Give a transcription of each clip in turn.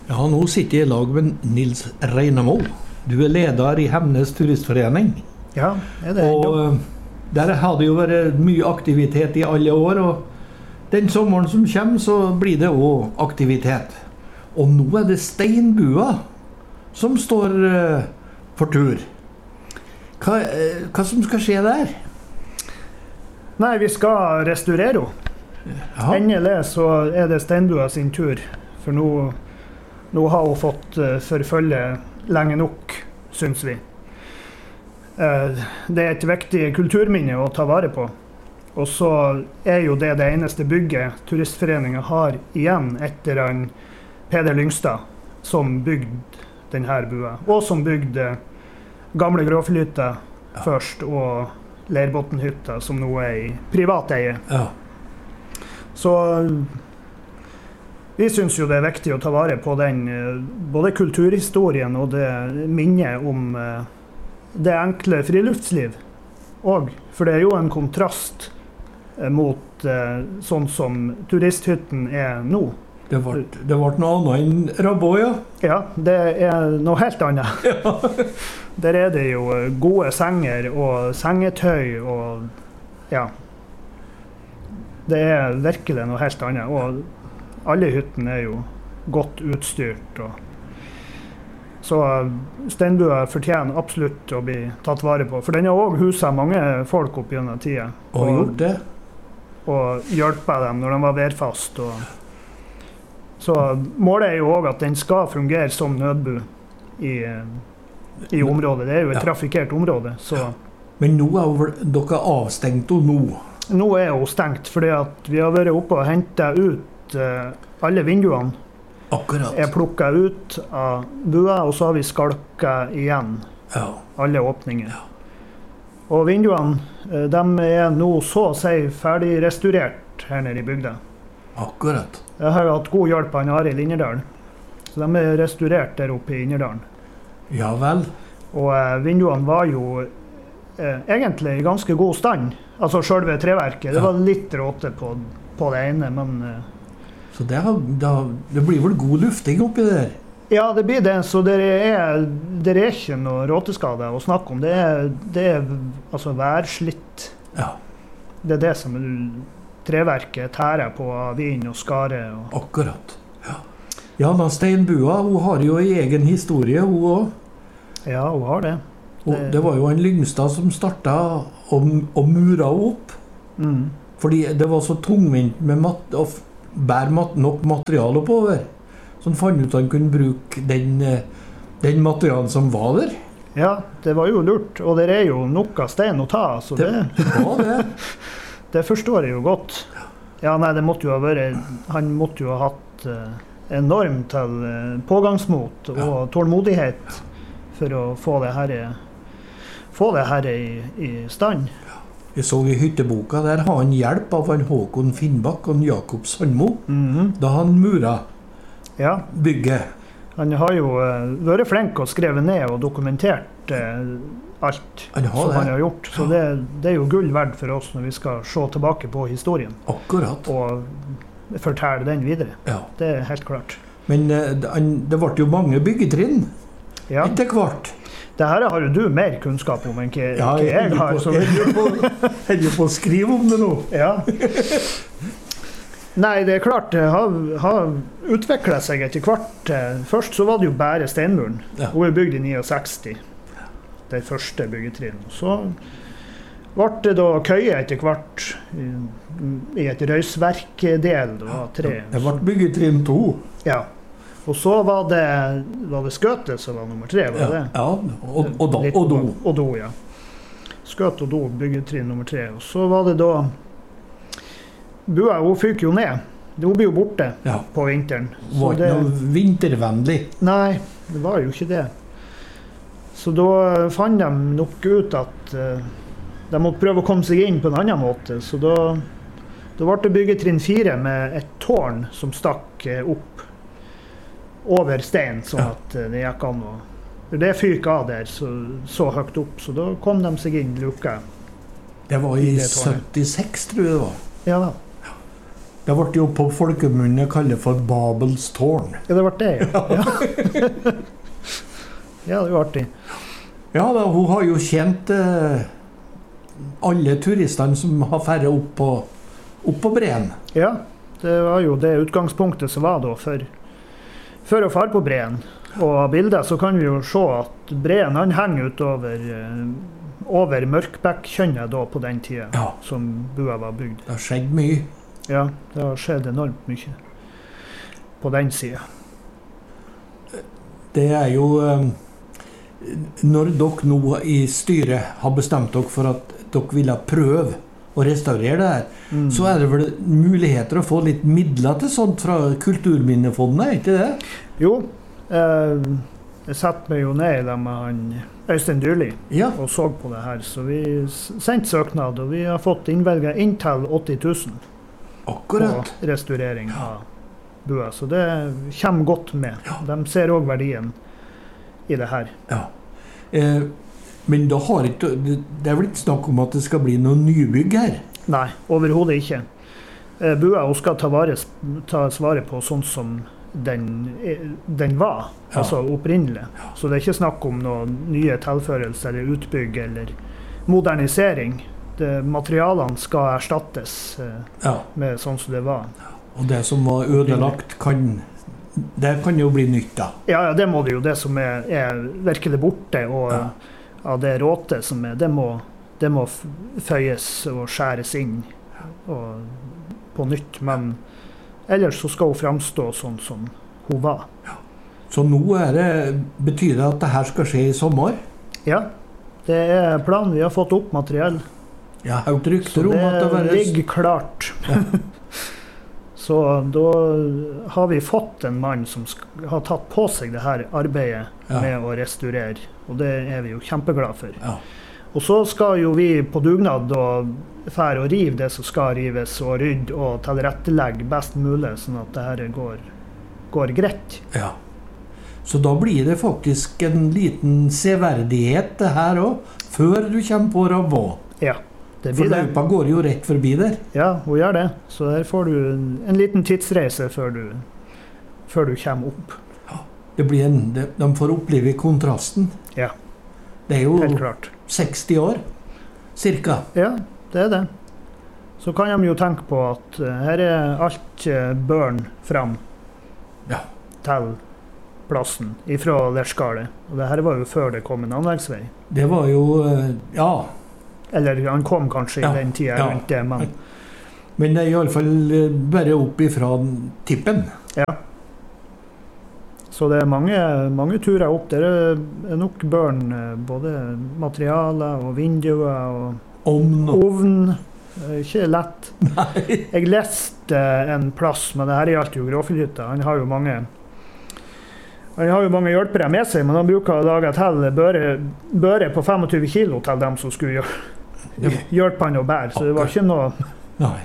Ja, nå sitter jeg i lag med Nils Reinamo. Du leder i Hemnes turistforening. Ja, det. Og der har det jo vært mye aktivitet i alle år, og den sommeren som kommer, så blir det også aktivitet. Og nå det steinbua som står for tur. Hva som skal skje der? Nei, vi skal restaurere henne. Ja. Endelig så det steinbua sin tur, for nå har hun fått forfølge lenge nok, synes vi. Det et viktig kulturminne å ta vare på. Og så jo det eneste bygget turistforeningen har igjen etter en Peder Lyngstad, som bygde denne bua, og som bygde gamle Gråfjellhytta først, og Leirbotnhytta, som nå i privat eie. Ja. Så vi synes jo det viktig å ta vare på den, både kulturhistorien og det minnet om det enkle friluftsliv. Og, for det jo en kontrast mot sånn som turisthytten nå. Det ble noe annet enn Rabå, ja. Ja, det noe helt annet. Ja. Der det jo gode senger og sengetøy, og ja. Det virkelig noe helt annet. Og alle hyttene jo godt utstyrt. Så steinbua fortjener absolutt å bli tatt vare på. For den har også huset mange folk opp gjennom tiden. Og gjort det. Og hjulpet dem når de var værfast. Så målet jo også at den skal fungere som nødbu i området. Det jo et trafikkert område. Så. Ja. Men nå vel dere avstengt og nå? Nå hun stengt, fordi at vi har vært oppe og hentet ut alle vinduene. Akkurat. Plukket ut av bua, og så har vi skalket igjen alle åpninger. Ja. Og vinduene, de nå så å si ferdig restaurert her nede i bygda. Akkurat. Jeg har hatt god hjelp av Arild Innerdal. Så de restaurert der oppe i Innerdalen. Ja vel. Og vinduene var jo egentlig i ganske god stand. Altså selve treverket. Det var litt råte på det ene, men... Så det blir vel god lufting oppi der? Ja, det blir det. Så det ikke noe råteskade å snakke om. Det altså værslitt. Ja. Det det som treverket tærer på vin og skare. Akkurat. Ja. Ja, da steinbua, hun har jo en egen historie, hun også. Ja, hun har det. Det var jo en Lyngstad som startet og mura opp. Mm. Fordi det var så tungvint med å bære nok materiale oppover. Så han fant ut at han kunne bruke den materialen som var der. Ja, det var jo lurt. Og det jo nok av stein å ta. Så det var det. Det forstår jeg jo godt. Ja, nei, det måtte jo ha vært... Han måtte jo ha hatt enormt til pågangsmot og tålmodighet for å få det her i stand. Jeg så i hytteboka, der har han hjelp av han Håkon Finnbakk og Jakob Sandmo, da han mura bygget. Han har jo vært flink og skrevet ned og dokumentert alt som han har gjort. Så det jo gull verdt for oss når vi skal se tilbake på historien. Akkurat. Og fortelle den videre. Ja. Det helt klart. Men det ble jo mange byggetrinn etter hvert. Det her har jo du mer kunnskap om enn jeg har. Jeg jo på å skrive om det nå. Ja. Nei, det klart, det har utviklet seg etter hvert. Først så var det jo bare steinmuren. Hun bygd i 69. Det første byggetrinn. Så ble det da køye etter hvert i et røysverkdel. Det ble byggetrinn 2. Ja. Og så var det skøtet som var nummer 3, var det? Ja, og do, ja. Skøt og do, byggetrinn nummer 3. Og så var det da... Bua, hun fyker jo ned. Hun blir jo borte på vinteren. Var det noe vintervennlig? Nei, det var jo ikke det. Så da fant de nok ut at de måtte prøve å komme seg inn på en annen måte. Så da ble det byggetrinn 4 med et tårn som stakk opp over stein, sånn at det gikk an å... Det fyk av der så høyt opp, så da kom de seg inn luka. Det var i 76, tror jeg det var. Ja da. Det ble jo på folkemunne kallet for Babels tårn. Ja, det ble det, ja. Ja, ja det var artig. Ja, da, hun har jo tjent alle turistene som har ferdet opp på Breen. Ja, det var jo det utgangspunktet som var da for å fare på Breen. Og av bildet så kan vi jo se at Breen han henger utover over Mørkbekkjønnet da på den tiden, Ja. som bua var bygd. Det har skjedd mye. Ja, det har skjedd enormt mye på den siden. Det er jo når dere nå i styret har bestemt dere for at dere ville prøve å restaurere det her, så er det vel muligheter å få litt midler til sånt fra Kulturminnefondet, er ikke det? Jo, jeg satte meg jo ned der med han Øystein Dyrli Ja. og så på det her, så vi sendte søknad, og vi har fått innvelget inntil 80 000 Akkurat. på restaurering av bua, så det kommer godt med. De ser også verdien i det her. Ja. Men da har ikke, det er vel ikke snakk om at det skal bli noe nybygg her? Nei, overhodet ikke. Bua hun skal tas vare på sånn som den var, Ja. altså opprinnelig. Så det er ikke snakk om noen nye tilførelser eller utbygg eller modernisering. Materialene skal erstattes Ja. med sånn som det var. Og det som var ødelagt, det kan jo bli nytt da. Ja, det må det jo. Det som er virkelig borte, og Ja. av det råte som er, det må føyes og skjæres inn og på nytt. Men ellers så skal hun framstå sånn som hun var. Så nå betyr det at det her skal skje i sommer? Ja, det er planen. Vi har fått opp materiell. Jeg har hørt Så rykter om at det det ligger klart. Så da har vi fått en mann som har tatt på seg det her arbeidet Ja. med å restaurere, og det er vi jo kjempeglade for. Ja. Og så skal jo vi på dugnad og fære og rive det som skal rives, og rydde og tilrettelegge best mulig, sånn at det her går greit. Ja. Så da blir det faktisk en liten severdighet det her også, før du kommer på Ravå. Ja, det For blir det. løypa går jo rett forbi der. Ja, hun gjør det. Så der får du en liten tidsreise før du kommer opp. Det blir de får oppleve kontrasten. Ja. Det er jo Helt klart. 60 år, cirka. Ja, det er det. Så kan de jo tenke på at her er alt børn fram Ja. til plassen ifra Lerskalet. Og det her var jo før det kom en anleggsvei. Det var jo, ja. Eller han kom kanskje Ja, i den tida ja. rundt det, men Men det er i alle fall bare opp ifra tippen. ja. Så det er mange turer opp. Det er nok børn, både materialer og vinduer og Om noe. ovn. Ikke lett. Nei. Jeg leste en plass, men det her gjaldt jo Gråfjellhytta. Han har jo mange hjelpere med seg, men han bruker å lage til børe på 25 kilo til dem som skulle hjelpe han å bære. Så det var ikke noe Nei.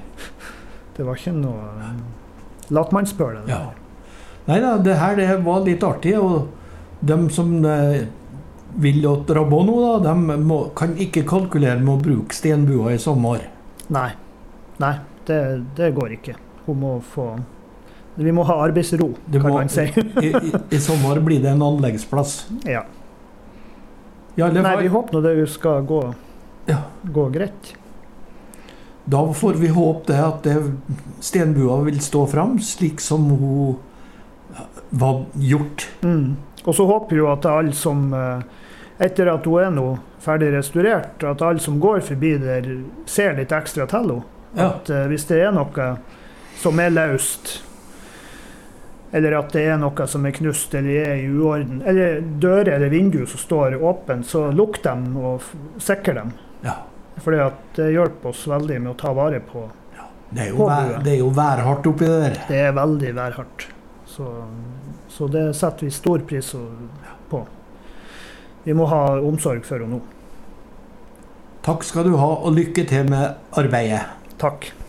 latmannsbøl. Ja. Nei da, det her det var litt artig, og de som vil til Ravå nå, da, de kan ikke kalkulere med å bruke stenbua i sommer. Nei, det går ikke. Vi må ha arbeidsro, kan man si. I sommer blir det en anleggsplass. Ja. Ja, Nei, vi håper nå det skal gå greit. Da får vi håpe det at stenbua vil stå fram, slik som hun var gjort. Og så håper vi jo at alle som, etter at hun er nå ferdig restaurert, at alle som går forbi der, ser litt ekstra til henne. Ja. At hvis det er noe som er løst, eller at det er noe som er knust eller er i uorden, eller dører eller vinduer som står åpent, så lukk dem og sikre dem. Ja. Fordi at det hjelper oss veldig med å ta vare på. Det er jo værhardt oppi det der. Det er veldig værhardt. Så det setter vi stor pris på. Vi må ha omsorg for henne nå. Takk skal du ha, og lykke til med arbeidet. Takk.